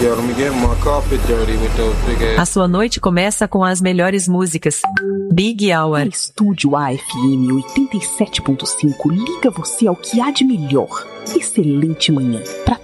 A sua noite começa com as melhores músicas. Big Hour. Estúdio AFM 87.5 liga você ao que há de melhor. Excelente manhã para